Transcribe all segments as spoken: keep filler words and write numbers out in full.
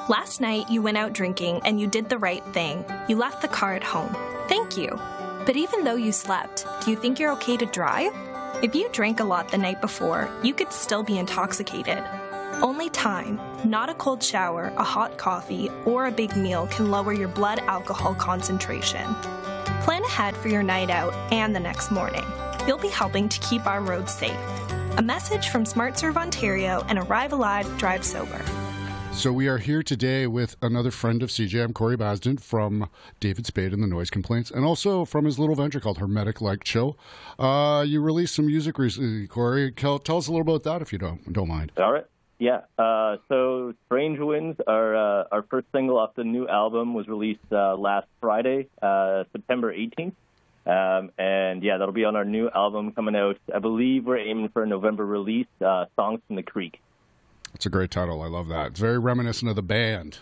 Last night, you went out drinking and you did the right thing. You left the car at home. Thank you. But even though you slept, do you think you're okay to drive? If you drank a lot the night before, you could still be intoxicated. Only time, not a cold shower, a hot coffee, or a big meal can lower your blood alcohol concentration. Plan ahead for your night out and the next morning. You'll be helping to keep our roads safe. A message from SmartServe Ontario and Arrive Alive, Drive Sober. So we are here today with another friend of C J. I'm Corey Basden from David Spade and the Noise Complaints, and also from his little venture called Hermetic Light Show. Uh, you released some music recently, Corey. Tell, tell us a little about that if you don't don't mind. All right. Yeah. Uh, so Strange Winds, our uh, our first single off the new album, was released uh, last Friday, uh, September eighteenth. Um, and yeah, that'll be on our new album coming out. I believe we're aiming for a November release, uh, Songs from the Creek. It's a great title. I love that. It's very reminiscent of the band.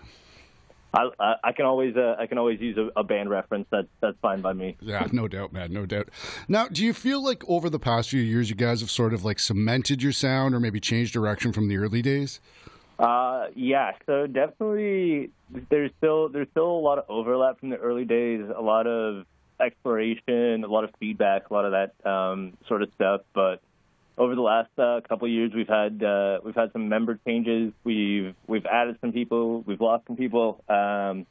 I, I, I can always uh, I can always use a, a band reference. That's that's fine by me. Yeah, no doubt, man, no doubt. Now, do you feel like over the past few years, you guys have sort of like cemented your sound, or maybe changed direction from the early days? Uh, yeah. So definitely, there's still there's still a lot of overlap from the early days. A lot of exploration, a lot of feedback, a lot of that um, sort of stuff. But over the last uh, couple of years, we've had uh, we've had some member changes. We've we've added some people. We've lost some people. Um,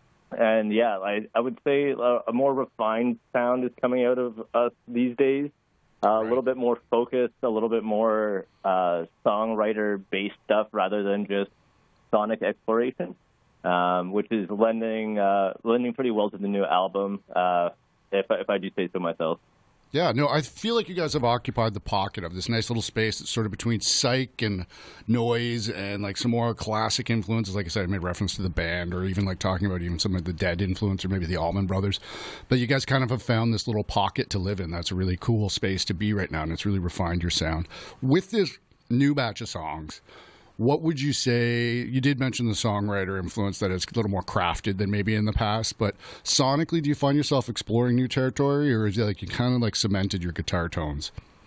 and yeah, I I would say a, a more refined sound is coming out of us these days. Uh, right. A little bit more focused, a little bit more uh, songwriter-based stuff rather than just sonic exploration, um, which is lending uh, lending pretty well to the new album. Uh, if if I do say so myself. Yeah, no, I feel like you guys have occupied the pocket of this nice little space that's sort of between psych and noise and like some more classic influences. Like I said, I made reference to the band, or even like talking about even some of the Dead influence, or maybe the Allman Brothers. But you guys kind of have found this little pocket to live in. That's a really cool space to be right now, and it's really refined your sound. With this new batch of songs, what would you say? You did mention the songwriter influence, that it's a little more crafted than maybe in the past, but sonically, do you find yourself exploring new territory, or is it like you kind of like cemented your guitar tones?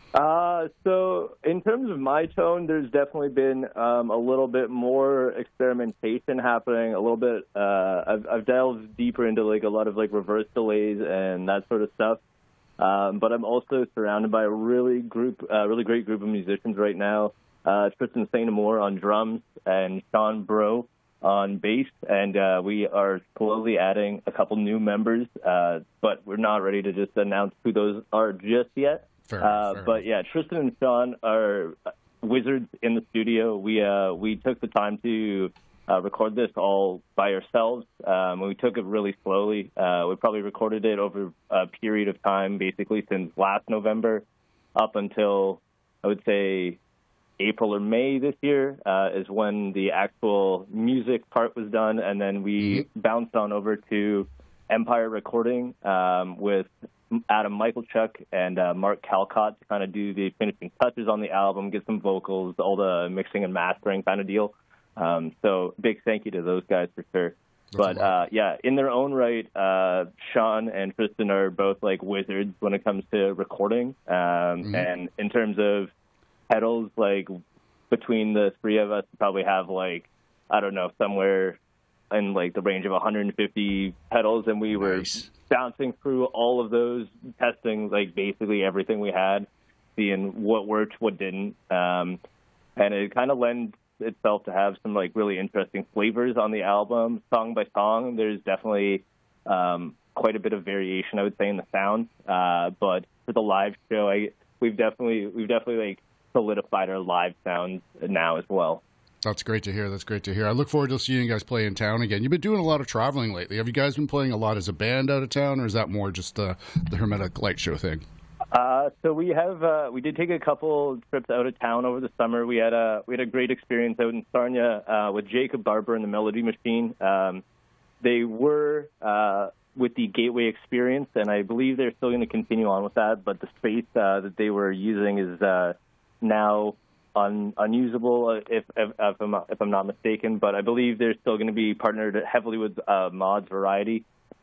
Uh, so in terms of my tone, there's definitely been um, a little bit more experimentation happening, a little bit, uh, I've, I've delved deeper into like a lot of like reverse delays and that sort of stuff. Um, but I'm also surrounded by a really group, uh, really great group of musicians right now. Uh, Tristan Saint Amour on drums and Sean Bro on bass, and uh, we are slowly adding a couple new members, uh, but we're not ready to just announce who those are just yet. Fair, uh, fair. But yeah, Tristan and Sean are wizards in the studio. We uh, we took the time to uh, record this all by ourselves. Um, we took it really slowly. Uh, we probably recorded it over a period of time, basically since last November up until, I would say, April or May this year uh, is when the actual music part was done, and then we mm-hmm. bounced on over to Empire Recording um, with Adam Michalchuk and uh, Mark Calcott to kind of do the finishing touches on the album, get some vocals, all the mixing and mastering kind of deal. Um, so big thank you to those guys for sure. That's but uh, yeah, in their own right, uh, Sean and Tristan are both like wizards when it comes to recording, um, mm-hmm. and in terms of pedals, like between the three of us, probably have like, I don't know, somewhere in like the range of one hundred fifty pedals, and we were nice. bouncing through all of those, testing like basically everything we had, seeing what worked, what didn't, um, and it kind of lends itself to have some like really interesting flavors on the album, song by song. There's definitely um, quite a bit of variation, I would say, in the sound, uh, but for the live show, I we've definitely we've definitely like solidified our live sound now as well. That's great to hear. That's great to hear. I look forward to seeing you guys play in town again. You've been doing a lot of traveling lately. Have you guys been playing a lot as a band out of town, or is that more just the, the Hermetic Light Show thing? Uh, so we have uh, we did take a couple trips out of town over the summer. We had a we had a great experience out in Sarnia uh, with Jacob Barber and the Melody Machine. Um, they were uh, with the Gateway Experience, and I believe they're still going to continue on with that. But the space uh, that they were using is uh, now un, unusable, if, if, if, I'm, if I'm not mistaken. But I believe they're still going to be partnered heavily with uh, Mods Variety.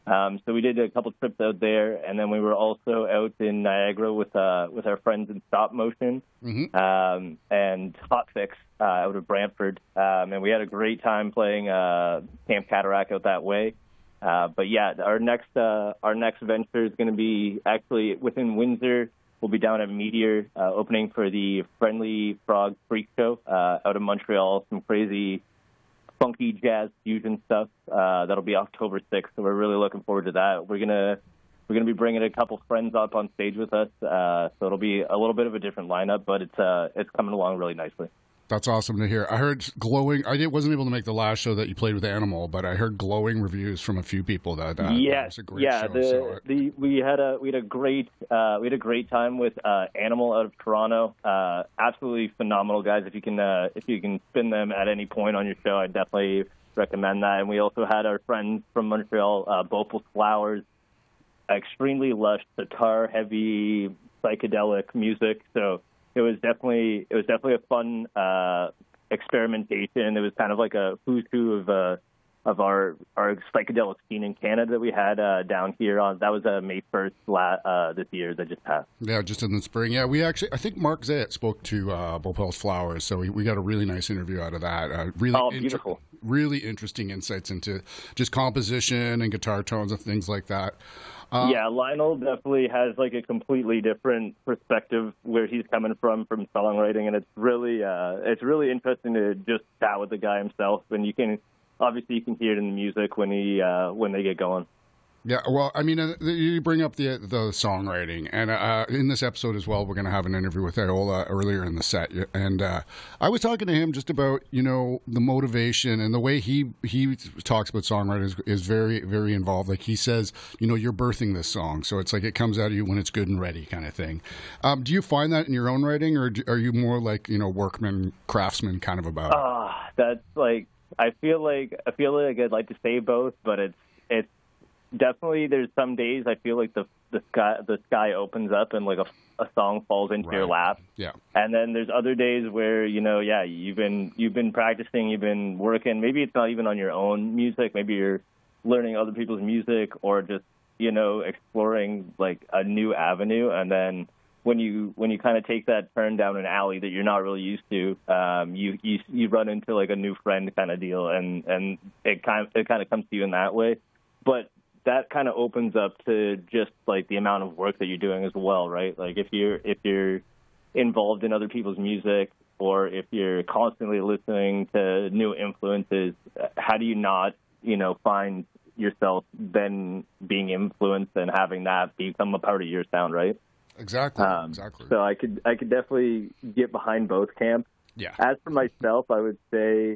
Um, so we did a couple trips out there, and then we were also out in Niagara with uh, with our friends in Stop Motion Mm-hmm. um, and Hot Fix uh, out of Brantford, um, and we had a great time playing uh, Camp Cataract out that way. Uh, but yeah, our next uh, our next venture is going to be actually within Windsor. We'll be down at Meteor, uh, opening for the Friendly Frog Freak Show uh, out of Montreal. Some crazy, funky jazz fusion stuff. Uh, that'll be October sixth. So we're really looking forward to that. We're gonna we're gonna be bringing a couple friends up on stage with us. Uh, so it'll be a little bit of a different lineup, but it's uh, it's coming along really nicely. That's awesome to hear. I heard glowing. I didn't, wasn't able to make the last show that you played with Animal, but I heard glowing reviews from a few people that uh, yeah, that was a great yeah. show. The, so it, the we had a we had a great uh, we had a great time with uh, Animal out of Toronto. Uh, absolutely phenomenal guys. If you can uh, if you can spin them at any point on your show, I definitely recommend that. And we also had our friends from Montreal, uh, Bopal Flowers, extremely lush guitar heavy psychedelic music. So. It was definitely it was definitely a fun uh, experimentation. It was kind of like a who's who of uh, of our our psychedelic scene in Canada that we had uh, down here on. That was uh, May first la- uh, this year that just passed. yeah, just in the spring. Yeah, we actually I think Mark Zayat spoke to uh, Bopal's Flowers, so we, we got a really nice interview out of that. Uh, really Oh, inter- beautiful. really interesting insights into just composition and guitar tones and things like that. Uh, Yeah, Lionel definitely has like a completely different perspective where he's coming from from songwriting, and it's really uh, it's really interesting to just chat with the guy himself. And you can obviously you can hear it in the music when he uh, when they get going. Yeah, well, I mean, uh, you bring up the the songwriting, and uh, in this episode as well, we're going to have an interview with Iola earlier in the set, and uh, I was talking to him just about you know the motivation and the way he he talks about songwriting is, is very very involved. Like he says, you know, you're birthing this song, so it's like it comes out of you when it's good and ready, kind of thing. Um, do you find that in your own writing, or do, are you more like you know workman, craftsman kind of about it? Ah, that's like I feel like I feel like I'd like to say both, but it's it's. Definitely, there's some days I feel like the the sky the sky opens up and like a, a song falls into Right. your lap. Yeah. And then there's other days where you know, yeah, you've been you've been practicing, you've been working. Maybe it's not even on your own music. Maybe you're learning other people's music or just you know exploring like a new avenue. And then when you when you kind of take that turn down an alley that you're not really used to, um, you you you run into like a new friend kind of deal, and and it kind of, it kind of comes to you in that way. But that kind of opens up to just like the amount of work that you're doing as well, right? Like if you're if you're involved in other people's music, or if you're constantly listening to new influences, how do you not, you know, find yourself then being influenced and having that become a part of your sound, right? Exactly. Um, exactly. So I could I could definitely get behind both camps. Yeah. As for myself, I would say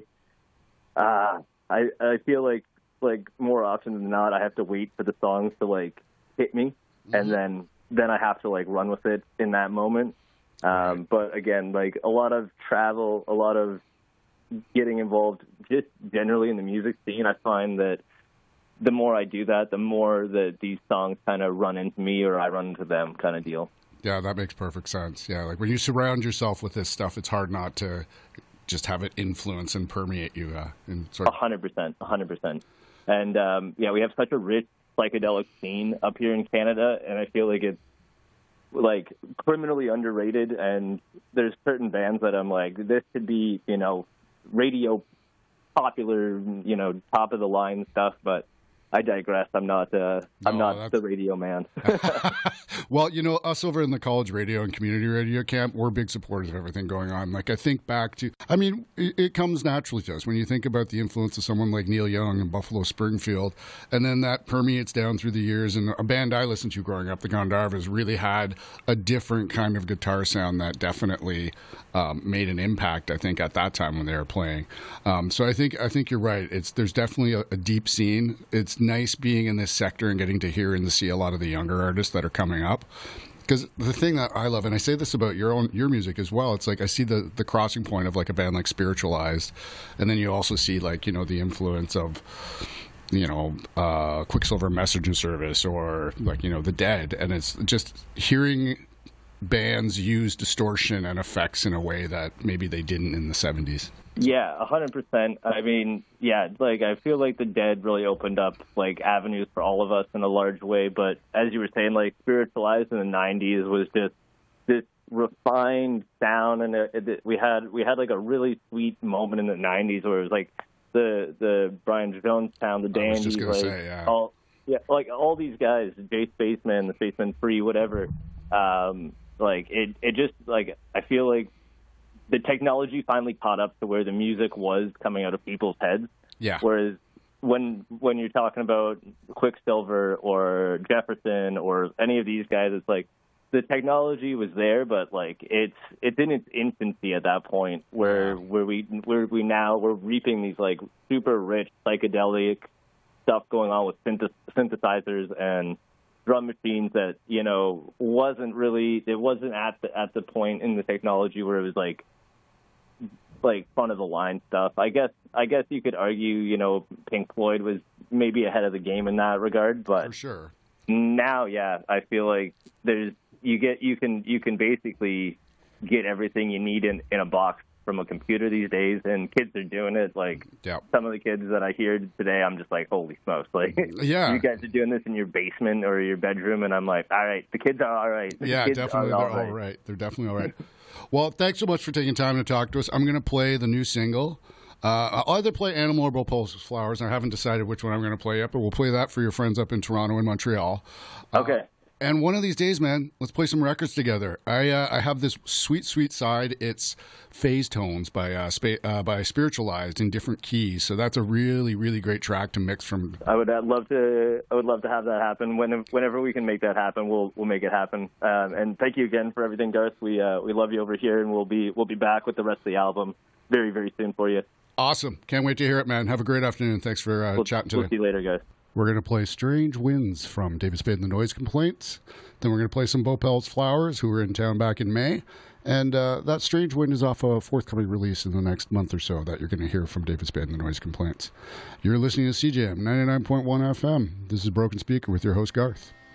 uh, I I feel like. like more often than not, I have to wait for the songs to like hit me, mm-hmm. and then then I have to like run with it in that moment. Um, right. But again, like a lot of travel, a lot of getting involved, just generally in the music scene, I find that the more I do that, the more that these songs kind of run into me or I run into them, kind of deal. Yeah, that makes perfect sense. Yeah, like when you surround yourself with this stuff, it's hard not to just have it influence and permeate you. Uh, in sort of a hundred percent, a hundred percent. And, um, yeah, we have such a rich psychedelic scene up here in Canada, and I feel like it's, like, criminally underrated, and there's certain bands that I'm like, this could be, you know, radio popular, you know, top-of-the-line stuff, but I digress. I'm not. Uh, I'm No, not that's- the radio man. Well, you know, us over in the college radio and community radio camp, we're big supporters of everything going on. Like, I think back to, I mean, it, it comes naturally to us when you think about the influence of someone like Neil Young and Buffalo Springfield, and then that permeates down through the years. And a band I listened to growing up, the Gandharvas, really had a different kind of guitar sound that definitely um, made an impact, I think, at that time when they were playing. Um, so I think I think you're right. It's there's definitely a, a deep scene. It's nice being in this sector and getting to hear and to see a lot of the younger artists that are coming up. Because the thing that I love, and I say this about your own your music as well, it's like I see the, the crossing point of like a band like Spiritualized, and then you also see like, you know, the influence of, you know, uh, Quicksilver Messenger Service or like, you know, The Dead. And it's just hearing bands use distortion and effects in a way that maybe they didn't in the seventies. Yeah, one hundred percent. I mean, yeah, like I feel like the Dead really opened up like avenues for all of us in a large way. But as you were saying, like Spiritualized in the nineties was just this refined sound, and it, it, we had we had like a really sweet moment in the nineties where it was like the the Brian Jones sound, the Dandy, I was just gonna like say, yeah. all yeah, like all these guys, Jay Spaceman, the Spaceman Free, whatever. Um, like it, it just like I feel like the technology finally caught up to where the music was coming out of people's heads. Yeah. Whereas when when you're talking about Quicksilver or Jefferson or any of these guys, it's like the technology was there, but like it's it's in its infancy at that point where where we where we now we're reaping these like super rich psychedelic stuff going on with synth- synthesizers and drum machines that, you know, wasn't really it wasn't at the at the point in the technology where it was like like front of the line stuff. I guess I guess you could argue, you know, Pink Floyd was maybe ahead of the game in that regard, but For sure. now, yeah, I feel like there's you get you can you can basically get everything you need in, in a box from a computer these days, and kids are doing it. Like Yep. some of the kids that I hear today, I'm just like, holy smokes! Like, Yeah. you guys are doing this in your basement or your bedroom, and I'm like, all right, the kids are all right. The Yeah, kids definitely. are They're all all right. They're definitely all right. Well, thanks so much for taking time to talk to us. I'm going to play the new single. Uh, I'll either play Animal or Bopul's Flowers. I haven't decided which one I'm going to play yet, but we'll play that for your friends up in Toronto and Montreal. Uh, Okay. And one of these days, man, let's play some records together. I uh, I have this sweet, sweet side. It's Phase Tones by uh, spa- uh, by Spiritualized in different keys. So that's a really, really great track to mix from. I would uh, love to. I would love to have that happen. When, whenever we can make that happen, we'll we'll make it happen. Um, and thank you again for everything, Garth. We uh, we love you over here, and we'll be we'll be back with the rest of the album very very soon for you. Awesome! Can't wait to hear it, man. Have a great afternoon. Thanks for uh, We'll, chatting today. we'll see you later, guys. We're going to play Strange Winds from David Spade and the Noise Complaints. Then we're going to play some Bopul's Flowers, who were in town back in May. And uh, that Strange Wind is off a forthcoming release in the next month or so that you're going to hear from David Spade and the Noise Complaints. You're listening to C J M ninety-nine point one F M. This is Broken Speaker with your host, Garth.